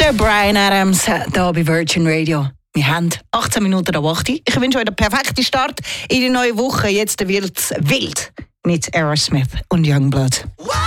Der Bryan Adams, hier bei Virgin Radio. Wir haben 18 Minuten ab 8 Uhr. Ich wünsche euch den perfekten Start in die neue Woche. Jetzt wird's wild mit Aerosmith und Youngblood.